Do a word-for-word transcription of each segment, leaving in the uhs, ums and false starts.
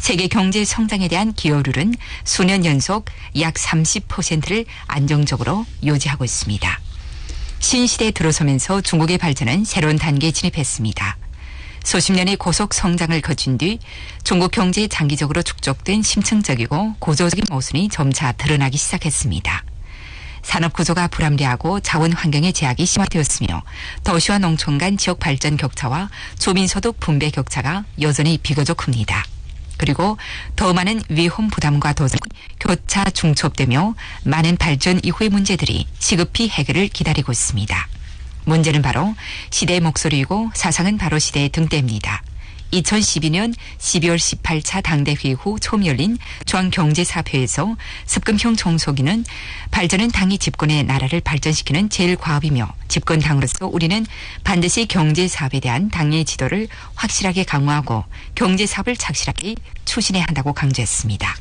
세계 경제 성장에 대한 기여율은 수년 연속 약 삼십 퍼센트를 안정적으로 유지하고 있습니다. 신시대에 들어서면서 중국의 발전은 새로운 단계에 진입했습니다. 수십 년의 고속 성장을 거친 뒤 중국 경제에 장기적으로 축적된 심층적이고 고조적인 모순이 점차 드러나기 시작했습니다. 산업 구조가 불합리하고 자원 환경의 제약이 심화되었으며 도시와 농촌 간 지역 발전 격차와 주민소득 분배 격차가 여전히 비교적 큽니다. 그리고 더 많은 위험 부담과 도전이 교차 중첩되며 많은 발전 이후의 문제들이 시급히 해결을 기다리고 있습니다. 문제는 바로 시대의 목소리이고 사상은 바로 시대의 등대입니다. 이천십이 년 십이월 십팔 차 당대회 후 처음 열린 중앙경제사업회에서 습금형 총서기는 발전은 당이 집권의 나라를 발전시키는 제일 과업이며 집권당으로서 우리는 반드시 경제사업에 대한 당의 지도를 확실하게 강화하고 경제사업을 착실하게 추진해야 한다고 강조했습니다.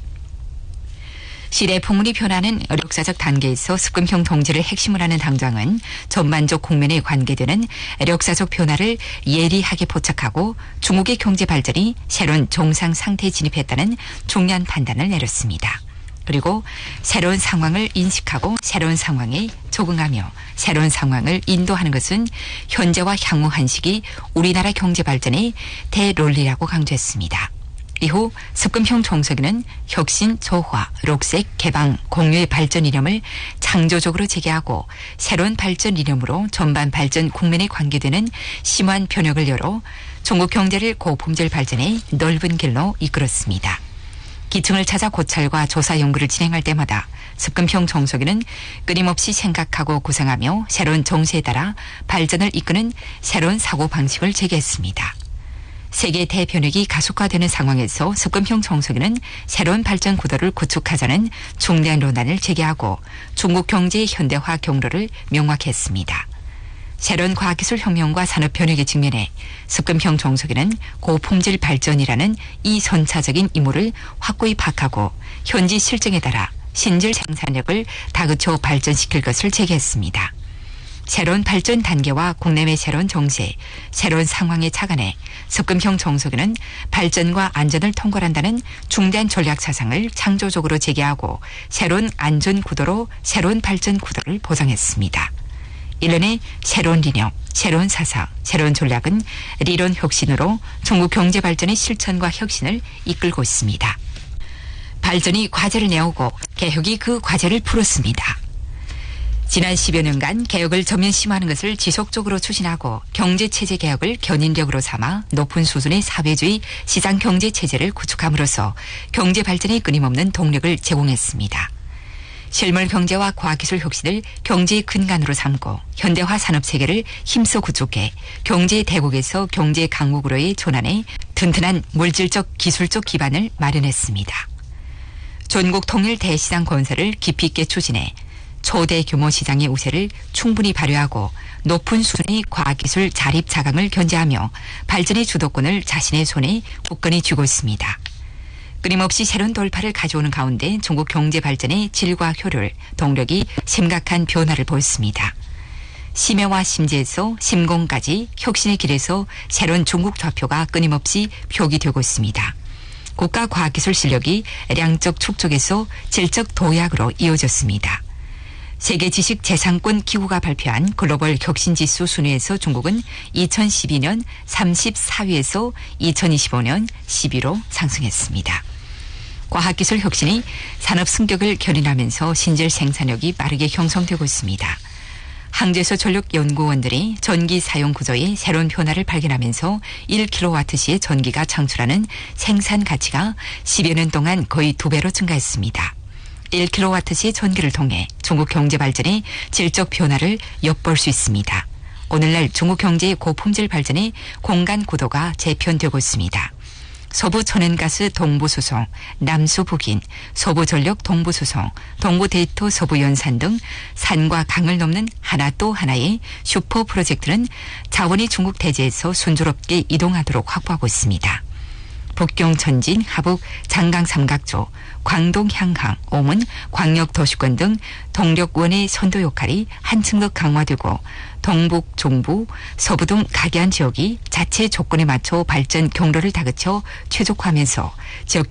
시대 풍물이 변하는 역사적 단계에서 습금형 통제를 핵심으로 하는 당장은 전반적 국면에 관계되는 역사적 변화를 예리하게 포착하고 중국의 경제 발전이 새로운 정상 상태에 진입했다는 중요한 판단을 내렸습니다. 그리고 새로운 상황을 인식하고 새로운 상황에 적응하며 새로운 상황을 인도하는 것은 현재와 향후 한식이 우리나라 경제 발전의 대론리라고 강조했습니다. 이후 습금형 총서기는 혁신, 조화, 녹색, 개방, 공유의 발전 이념을 창조적으로 제기하고 새로운 발전 이념으로 전반 발전 국면에 관계되는 심오한 변혁을 열어 중국 경제를 고품질 발전의 넓은 길로 이끌었습니다. 기층을 찾아 고찰과 조사 연구를 진행할 때마다 습금형 총서기는 끊임없이 생각하고 구상하며 새로운 정세에 따라 발전을 이끄는 새로운 사고방식을 제기했습니다. 세계 대변혁이 가속화되는 상황에서 습금형 총서기는 새로운 발전 구도를 구축하자는 중대한 논란을 제기하고 중국 경제의 현대화 경로를 명확했습니다. 새로운 과학기술 혁명과 산업 변혁의 직면에 습금형 총서기는 고품질 발전이라는 이 선차적인 임무를 확고히 파악하고 현지 실정에 따라 신질 생산력을 다그쳐 발전시킬 것을 제기했습니다. 새로운 발전 단계와 국내외 새로운 정세, 새로운 상황에 착안해 습금형 총서기는 발전과 안전을 통괄한다는 중대한 전략 사상을 창조적으로 제기하고 새로운 안전 구도로 새로운 발전 구도를 보장했습니다. 일련의 새로운 리념, 새로운 사상, 새로운 전략은 리론 혁신으로 중국 경제 발전의 실천과 혁신을 이끌고 있습니다. 발전이 과제를 내오고 개혁이 그 과제를 풀었습니다. 지난 십여 년간 개혁을 전면 심화하는 것을 지속적으로 추진하고 경제체제 개혁을 견인력으로 삼아 높은 수준의 사회주의 시장경제체제를 구축함으로써 경제 발전에 끊임없는 동력을 제공했습니다. 실물 경제와 과학기술 혁신을 경제의 근간으로 삼고 현대화 산업체계를 힘써 구축해 경제의 대국에서 경제 강국으로의 전환에 튼튼한 물질적 기술적 기반을 마련했습니다. 전국 통일 대시장 건설을 깊이 있게 추진해 초대 규모 시장의 우세를 충분히 발휘하고 높은 수준의 과학기술 자립 자강을 견제하며 발전의 주도권을 자신의 손에 굳건히 쥐고 있습니다. 끊임없이 새로운 돌파를 가져오는 가운데 중국 경제 발전의 질과 효율, 동력이 심각한 변화를 보였습니다. 심해와 심재에서 심공까지 혁신의 길에서 새로운 중국 좌표가 끊임없이 표기되고 있습니다. 국가 과학기술 실력이 량적 축적에서 질적 도약으로 이어졌습니다. 세계 지식재산권 기구가 발표한 글로벌 혁신지수 순위에서 중국은 이천십이 년 삼십사 위에서 이천이십오 년 십 위로 상승했습니다. 과학기술 혁신이 산업 승격을 견인하면서 신질 생산력이 빠르게 형성되고 있습니다. 항저에서 전력연구원들이 전기 사용 구조의 새로운 변화를 발견하면서 일 킬로와트시의 전기가 창출하는 생산 가치가 십여 년 동안 거의 두 배로 증가했습니다. 일 킬로와트시의 전기를 통해 중국 경제 발전의 질적 변화를 엿볼 수 있습니다. 오늘날 중국 경제의 고품질 발전의 공간 구도가 재편되고 있습니다. 서부천연가스 동부수송, 남수북인, 서부전력 동부수송, 동부데이터 서부연산 등 산과 강을 넘는 하나 또 하나의 슈퍼 프로젝트는 자원이 중국 대지에서 순조롭게 이동하도록 확보하고 있습니다. 북경 천진, 하북 장강 삼각조, 광동 향항, 오문 광역도시권 등 동력원의 선도 역할이 한층 더 강화되고 동북, 중부, 서부 등 각이한 지역이 자체 조건에 맞춰 발전 경로를 다그쳐 최적화하면서 지역